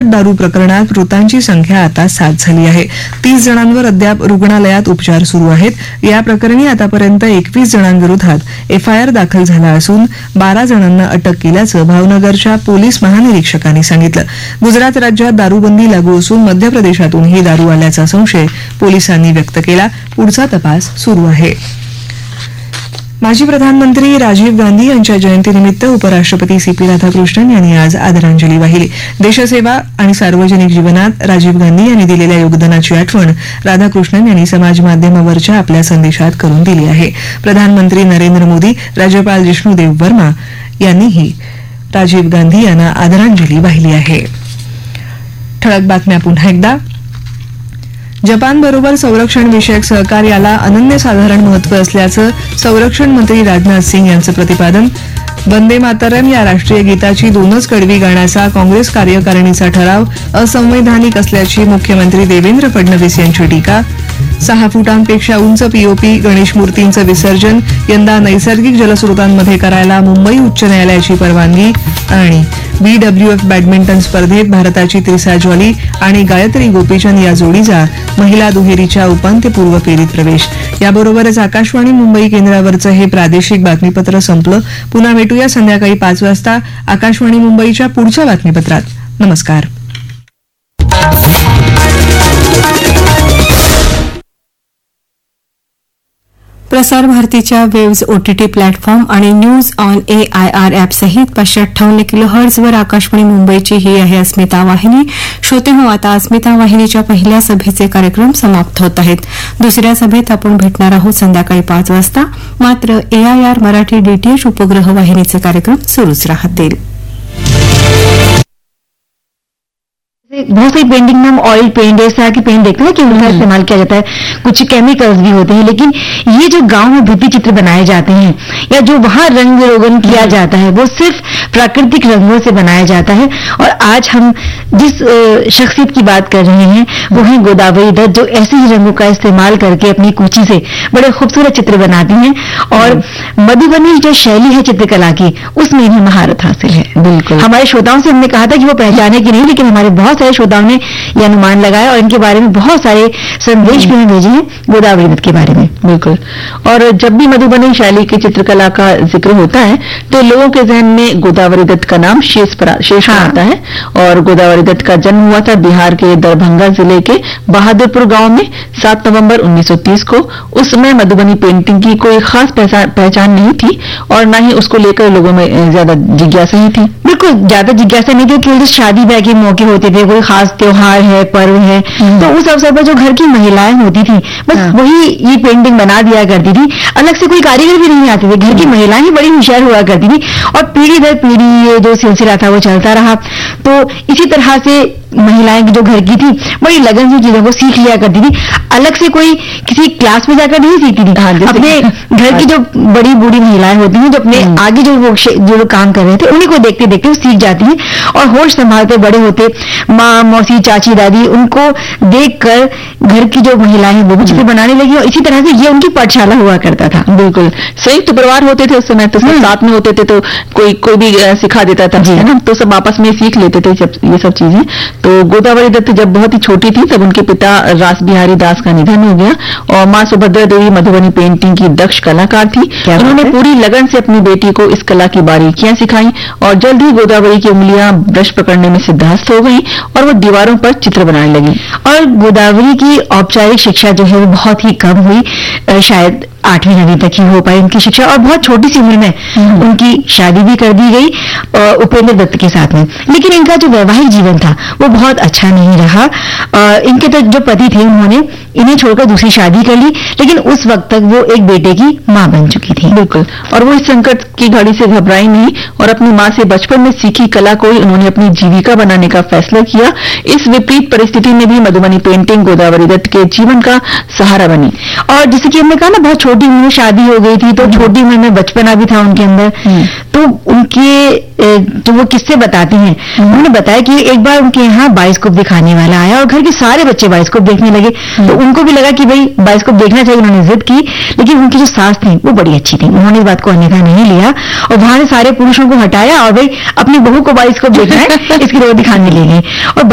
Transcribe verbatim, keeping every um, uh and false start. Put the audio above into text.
दारू प्रकरणात मृतांची संख्या आता सात झाली आहे. तीस जणांवर अद्याप रुग्णालयात उपचार सुरू आहेत. या प्रकरणी आतापर्यंत एकवीस जणांविरोधात एफआयआर दाखल झाला असून बारा जणांना अटक केल्याचं भावनगरच्या पोलीस महानिरीक्षकांनी सांगितलं. गुजरात राज्यात दारूबंदी लागू असून मध्य प्रदेशातून ही दारू आल्याचा संशय पोलिसांनी व्यक्त केला. पुढचा तपास सुरू आहे. माजी प्रधानमंत्री राजीव गांधी यांच्या जयंतीनिमित्त उपराष्ट्रपती सी पी राधाकृष्णन यांनी आज आदरांजली वाहिली. देशसेवा आणि सार्वजनिक जीवनात राजीव गांधी यांनी दिलेल्या योगदानाची आठवण राधाकृष्णन यांनी समाज माध्यमावरच्या आपल्या संदेशात करून दिली आहे. प्रधानमंत्री नरेंद्र मोदी, राज्यपाल जिष्णुदेव वर्मा यांनीही राजीव गांधी यांना आदरांजली वाहिली आहे. ठळक बातम्या पुन्हा एकदा. जपानबरोबर संरक्षण विषयक सहकार्याला अनन्यसाधारण महत्व असल्याचं संरक्षण मंत्री राजनाथ सिंग यांचं प्रतिपादन. वंदे मातरम या राष्ट्रीय गीताची दोनच कडवी गाण्याचा काँग्रेस कार्यकारिणीचा ठराव असंवैधानिक असल्याची मुख्यमंत्री देवेंद्र फडणवीस यांची टीका. सहा फुटांपेक्षा उंच पीओपी गणेश मूर्तींचं विसर्जन यंदा नैसर्गिक जलस्रोतांमध्ये करायला मुंबई उच्च न्यायालयाची परवानगी. आणि बीडब्ल्यूएफ बॅडमिंटन स्पर्धेत भारताची त्रिसा जॉली आणि गायत्री गोपीचंद या जोडीचा महिला दुहेरीच्या उपांत्यपूर्व फेरीत प्रवेश. याबरोबरच आकाशवाणी मुंबई केंद्रावरचं हे प्रादेशिक बातमीपत्र संपलं. पुन्हा भेटूया संध्याकाळी पाच वाजता आकाशवाणी मुंबईच्या पुढच्या बातमीपत्रात. नमस्कार. प्रसार भारतीच्या वेव्ज ओटीटी प्लॅटफॉर्म आणि news on A I R app सहित पाचशे अठ्ठावन्न किलो हर्ट्झवर आकाशवाणी मुंबईची ही आहे अस्मिता वाहिनी. श्रोते हो, आता अस्मिता वाहिनीच्या पहिल्या सभेचे कार्यक्रम समाप्त होत आहेत. दुसऱ्या सभेत आपण भेटणार आहोत संध्याकाळी पाच वाजता. मात्र ए आय आर मराठी डीटीएच उपग्रह वाहिनीचे कार्यक्रम सुरूच राहतील. बहुत सारी पेंटिंग में हम ऑयल पेंट इस तरह की पेंट देखते हैं कि उनका इस्तेमाल किया जाता है. कुछ केमिकल्स भी होते हैं, लेकिन ये जो गांव में भित्ति चित्र बनाए जाते हैं या जो वहां रंग रोगन किया जाता है वो सिर्फ प्राकृतिक रंगों से बनाया जाता है. और आज हम जिस शख्सियत की बात कर रहे हैं वो है गोदावरी दत्त, जो ऐसे ही रंगों का इस्तेमाल करके अपनी कुची से बड़े खूबसूरत चित्र बनाती हैं. और मधुबनी जो शैली है चित्रकला की, उसमें इन्हें महारत हासिल है. बिल्कुल. हमारे श्रोताओं से हमने कहा था कि वो पहचाने की नहीं, लेकिन हमारे बहुत सारे श्रोताओं ने यह अनुमान लगाया और इनके बारे में बहुत सारे संदेश भी हमें भेजे हैं गोदावरी दत्त के बारे में. बिल्कुल. और जब भी मधुबनी शैली की चित्रकला का जिक्र होता है तो लोगों के जहन में गोदावरी दत्त का नाम शेष पर शेष हाँ. आता है. और गोदावरी दत्त का जन्म हुआ था बिहार के दरभंगा जिले के बहादुरपुर गांव में सात नवंबर उन्नीस सौ तीस को. उस समय मधुबनी पेंटिंग की कोई खास पहचान नहीं थी और न ही उसको लेकर लोगों में ज्यादा जिज्ञासा ही थी. बिल्कुल, ज्यादा जिज्ञासा नहीं थी, क्योंकि शादी ब्याह के मौके होते थे, कोई खास त्योहार है, पर्व है, तो उस अवसर पर जो घर की महिलाएं होती थी बस हाँ। वही ये पेंटिंग बना दिया करती थी. अलग से कोई कारीगर भी नहीं आते थे. घर की महिलाएं ही बड़ी होशियार हुआ करती थी और पीढ़ी दर पीढ़ी ये जो सिलसिला था वो चलता रहा. तो इसी तरह से महिलाएं जो घर की थी बड़ी लगन से चीजों को सीख लिया करती थी. अलग से कोई किसी क्लास में जाकर नहीं सीखती थी. हाँ, अपने घर की जो बड़ी बूढ़ी महिलाएं होती हैं, जो अपने आगे जो वो जो काम कर रहे थे उन्हीं को देखते देखते वो सीख जाती हैं और होश संभालते बड़े होते माँ, मौसी, चाची, दादी, उनको देखकर घर की जो महिलाएं हैं वो भी चित्र बनाने लगी. और इसी तरह से ये उनकी पाठशाला हुआ करता था. बिल्कुल. संयुक्त परिवार होते थे उस समय, तो सब साथ में होते थे, तो कोई कोई भी सिखा देता था, है ना, तो सब आपस में सीख लेते थे ये सब चीजें. तो गोदावरी दत्त जब बहुत ही छोटी थी तब उनके पिता रास बिहारी दास का निधन हो गया और मां सुभद्रा देवी मधुबनी पेंटिंग की दक्ष कलाकार थी. उन्होंने पूरी लगन से अपनी बेटी को इस कला की बारीकियां सिखाई और जल्द ही गोदावरी की उंगलियां ब्रश पकड़ने में सिद्धहस्त हो गई और वो दीवारों पर चित्र बनाने लगी. और गोदावरी की औपचारिक शिक्षा जो है वो बहुत ही कम हुई, शायद आठवीं नवीं तक ही हो पाई उनकी शिक्षा. और बहुत छोटी सी उम्र में उनकी शादी भी कर दी गई उपेंद्र दत्त के साथ में. लेकिन इनका जो वैवाहिक जीवन था वो बहुत अच्छा नहीं रहा. इनके तो जो पति थे उन्होंने इन्हें छोड़कर दूसरी शादी कर ली, लेकिन उस वक्त तक वो एक बेटे की मां बन चुकी थी. बिल्कुल. और वो इस संकट की घड़ी से घबराई नहीं और अपनी मां से बचपन में सीखी कला को ही उन्होंने अपनी जीविका बनाने का फैसला किया. इस विपरीत परिस्थिति में भी मधुबनी पेंटिंग गोदावरी दत्त के जीवन का सहारा बनी. और जैसे कि हमने कहा ना, बहुत छोटी उम्र में शादी हो गई थी, तो छोटी उम्र में बचपना भी था उनके अंदर. तो उनके जो वो किस्से बताती हैं, उन्होंने बताया कि एक बार उनके यहाँ बायोस्कोप दिखाने वाला आया और घर के सारे बच्चे बायोस्कोप देखने लगे. तो उनको भी लगा कि भाई बायोस्कोप देखना चाहिए. उन्होंने जिद की, लेकिन उनकी जो सास थी वो बड़ी अच्छी थी, उन्होंने इस बात को अन्यथा नहीं लिया और वहां से सारे पुरुषों को हटाया और भाई अपनी बहू को बायोस्कोप देखना है इसकी रोक दिखाने ले गए. और